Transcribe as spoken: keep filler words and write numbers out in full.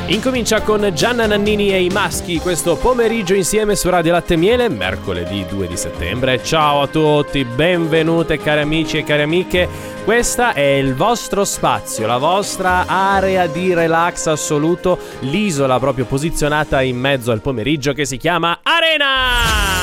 Incomincia con Gianna Nannini e i Maschi questo pomeriggio insieme su Radio Latte e Miele, mercoledì due di settembre. Ciao a tutti, benvenute cari amici e cari amiche. Questa è il vostro spazio, la vostra area di relax assoluto, l'isola proprio posizionata in mezzo al pomeriggio che si chiama Arena!